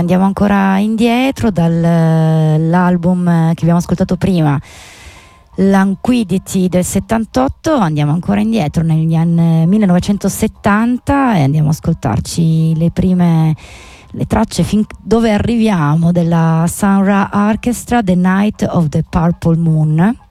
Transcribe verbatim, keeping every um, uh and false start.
Andiamo ancora indietro dall'album che abbiamo ascoltato prima, Languidity del settantotto, andiamo ancora indietro negli anni millenovecentosettanta e andiamo a ascoltarci le prime le tracce fin dove arriviamo della Sun Ra Orchestra, The Night of the Purple Moon.